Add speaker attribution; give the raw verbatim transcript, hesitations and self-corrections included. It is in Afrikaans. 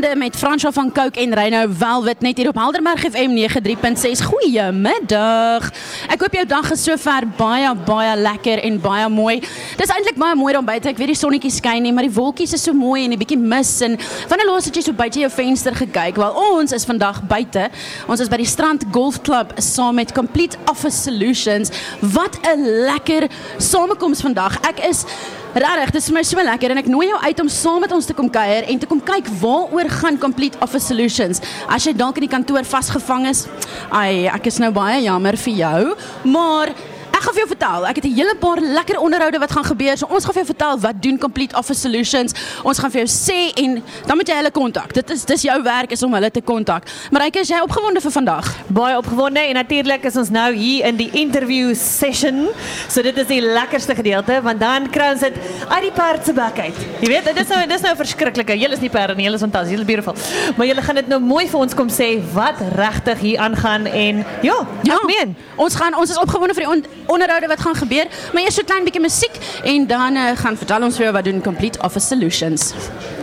Speaker 1: Bande met Franswa van Coke en Reino Velvet net hier op Helderberg F M nege drie punt ses. Goeiemiddag. Ek hoop jou dag is sover baie, baie lekker en baie mooi. Dis eintlik baie mooi om buite. Ek weet die sonnetjie skyn nie, maar die wolkies is so mooi en 'n bietjie mis en wanneer laas het jy so buite jou venster gekyk? Wel, ons is vandag buite. Ons is by die Strand Golf Club saam met Complete Office Solutions. Wat 'n lekker samekoms vandag. Ek is Regtig, dit is vir my so lekker en ek nooi jou uit om saam met ons te kom kuier en te kom kyk waaroor gaan Complete Office Solutions. As jy dalk in die kantoor vasgevang is, ai, ek is nou baie jammer vir jou, maar ek gaan vir jou vertel, ek het 'n hele paar lekker onderhoude wat gaan gebeur, so ons gaan vir jou vertel wat doen Complete Office Solutions, ons gaan vir jou sê en dan moet jy hulle kontak, dit is, dis jou werk is om hulle te kontak. Marijke, is jy opgewonde vir vandag?
Speaker 2: Baie opgewonde en natuurlik is ons nou hier in die interview session, so dit is die lekkerste gedeelte, want dan kry ons dit uit die perd se bek uit. Jy weet, dit is nou, dit is nou verskriklike, julle is nie perde nie, julle is fantasties, julle is beautiful, maar julle gaan dit nou mooi vir ons kom sê, wat regtig hier aangaan en ja,
Speaker 1: ja
Speaker 2: ek meen.
Speaker 1: Ons, gaan, ons is opgewonde vir die on onderhoude wat gaan gebeur, maar eers so 'n klein bietjie musiek en dan uh, gaan vertel ons vir jou wat doen Complete Office Solutions.